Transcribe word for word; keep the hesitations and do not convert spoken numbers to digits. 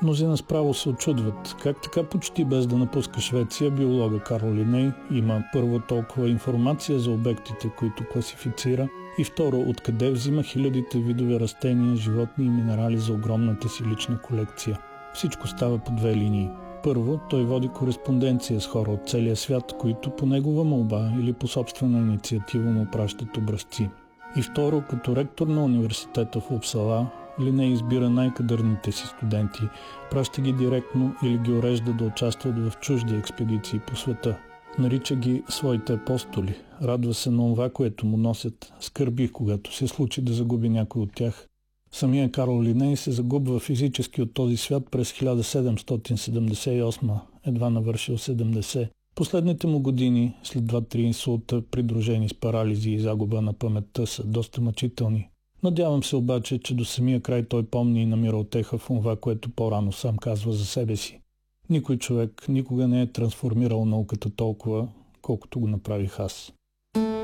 Мнозина справо се очудват. Как така почти без да напуска Швеция, биолога Карл Линей има първо толкова информация за обектите, които класифицира, и второ, откъде взима хилядите видове растения, животни и минерали за огромната си лична колекция. Всичко става по две линии. Първо, той води кореспонденция с хора от целия свят, които по негова молба или по собствена инициатива му пращат образци. И второ, като ректор на университета в Упсала, Линей избира най-кадърните си студенти, праща ги директно или ги урежда да участват в чужди експедиции по света. Нарича ги своите апостоли, радва се на това, което му носят, скърби, когато се случи да загуби някой от тях. Самия Карл Линей се загубва физически от този свят през хиляда седемстотин седемдесет и осма, едва навършил седемдесет. Последните му години, след два-три инсулта, придружени с парализи и загуба на паметта, са доста мъчителни. Надявам се обаче, че до самия край той помни и намира утеха в това, което по-рано сам казва за себе си. Никой човек никога не е трансформирал науката толкова, колкото го направих аз.